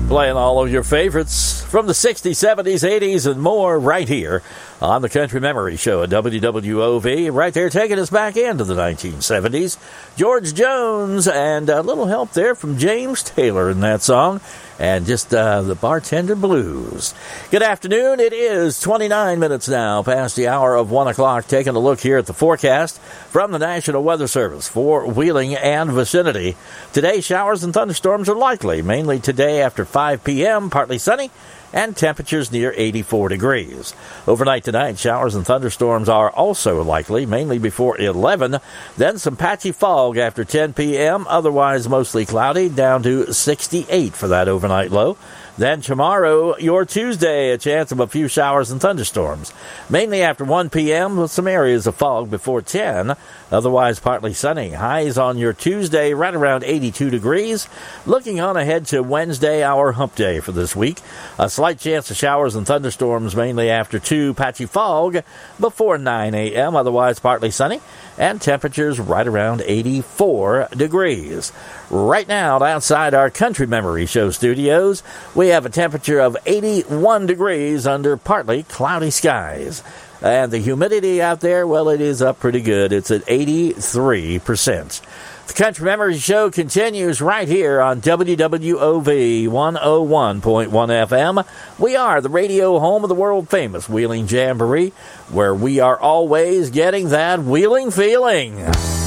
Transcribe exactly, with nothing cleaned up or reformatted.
Playing all of your favorites from the sixties, seventies, eighties, and more right here on the Country Memory Show at W W O V. Right there taking us back into the nineteen seventies. George Jones, and a little help there from James Taylor in that song. And just uh, the Bartender Blues. Good afternoon. It is twenty-nine minutes now past the hour of one o'clock. Taking a look here at the forecast from the National Weather Service for Wheeling and vicinity. Today, showers and thunderstorms are likely, mainly today after five p.m., partly sunny, and temperatures near eighty-four degrees. Overnight tonight, showers and thunderstorms are also likely, mainly before eleven. Then some patchy fog after ten p.m., otherwise mostly cloudy, down to sixty-eight for that overnight low. Then tomorrow, your Tuesday, a chance of a few showers and thunderstorms. Mainly after one p.m. with some areas of fog before ten. Otherwise partly sunny. Highs on your Tuesday right around eighty-two degrees. Looking on ahead to Wednesday, our hump day for this week. A slight chance of showers and thunderstorms mainly after two, patchy fog before nine a.m. Otherwise partly sunny. And temperatures right around eighty-four degrees. Right now, outside our Country Memory Show studios, we have a temperature of eighty-one degrees under partly cloudy skies. And the humidity out there, well, it is up pretty good. It's at eighty-three percent. The Country Memory Show continues right here on W W O V one oh one point one F M. We are the radio home of the world-famous Wheeling Jamboree, where we are always getting that wheeling feeling.